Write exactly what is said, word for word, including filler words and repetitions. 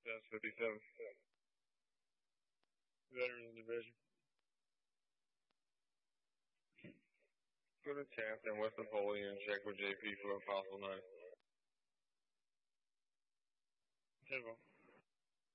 That's fifty-seven. Veterans Division. Go to Taft and West Napoleon and check with J P for Apostle nine. Tempo.